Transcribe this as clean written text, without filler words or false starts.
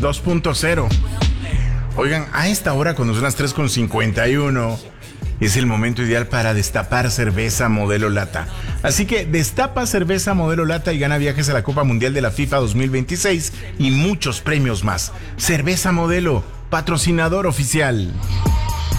2.0. Oigan, a esta hora, cuando son las 3:51, es el momento ideal para destapar cerveza modelo lata. Así que destapa cerveza modelo lata y gana viajes a la Copa Mundial de la FIFA 2026 y muchos premios más. Cerveza Modelo, patrocinador oficial.